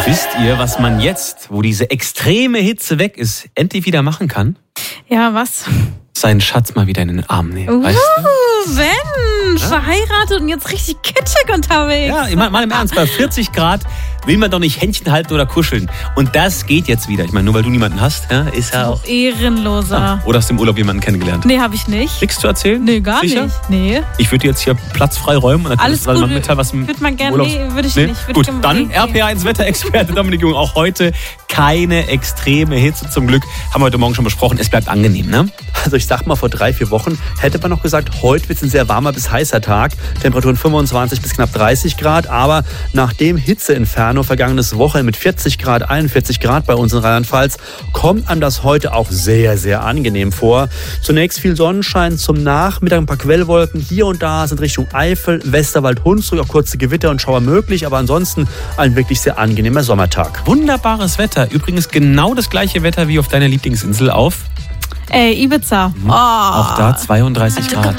Wisst ihr, was man jetzt, wo diese extreme Hitze weg ist, endlich wieder machen kann? Ja, was? Seinen Schatz mal wieder in den Arm nehmen, weißt du? Mensch, verheiratet und jetzt richtig kitschig unterwegs. Ja, mal im Ernst, bei 40 Grad will man doch nicht Händchen halten oder kuscheln. Und das geht jetzt wieder. Ich meine, nur weil du niemanden hast, ja, ist ja auch... Ehrenloser. Oder hast du im Urlaub jemanden kennengelernt? Nee, habe ich nicht. Nichts zu erzählen? Nee, gar Sicher? nicht. Nee. Ich würde jetzt hier Platz frei räumen und dann Alles kannst du gut. mal mitteilen, was im Würde man gerne, Urlaub... nee, würde ich Nee? nicht. Gut, dann RPA1 Wetterexperte Dominik Jung. Auch heute keine extreme Hitze zum Glück. Haben wir heute Morgen schon besprochen. Es bleibt angenehm, ne? Also ich sag mal, vor 3-4 Wochen hätte man noch gesagt, heute wird es ein sehr warmer bis heißer Tag. Temperaturen 25 bis knapp 30 Grad. Aber nach dem Hitzeinferno vergangenes Wochenende mit 40 Grad, 41 Grad bei uns in Rheinland-Pfalz, kommt einem das heute auch sehr, sehr angenehm vor. Zunächst viel Sonnenschein, zum Nachmittag ein paar Quellwolken. Hier und da sind Richtung Eifel, Westerwald, Hunsrück auch kurze Gewitter und Schauer möglich. Aber ansonsten ein wirklich sehr angenehmer Sommertag. Wunderbares Wetter. Übrigens genau das gleiche Wetter wie auf deiner Lieblingsinsel auf... Ibiza. Oh. Auch da 32 Grad.